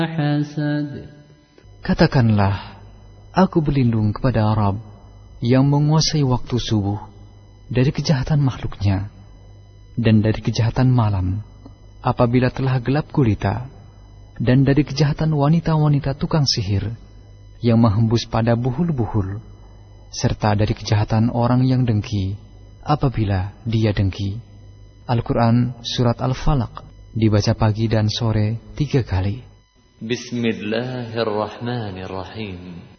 حسد. Katakanlah, aku berlindung kepada Rabb yang menguasai waktu subuh dari kejahatan makhluknya dan dari kejahatan malam apabila telah gelap gulita, dan dari kejahatan wanita-wanita tukang sihir yang menghembus pada buhul-buhul, serta dari kejahatan orang yang dengki apabila dia dengki. Al-Quran Surat Al-Falaq dibaca pagi dan sore 3 kali. Bismillahirrahmanirrahim.